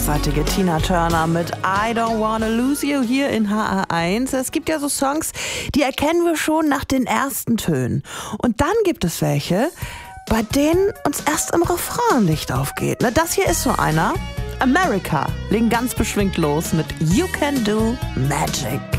großartige Tina Turner mit I Don't Wanna Lose You hier in HR1. Es gibt ja so Songs, die erkennen wir schon nach den ersten Tönen. Und dann gibt es welche, bei denen uns erst im Refrain Licht aufgeht. Ne, das hier ist so einer. America legen ganz beschwingt los mit You Can Do Magic.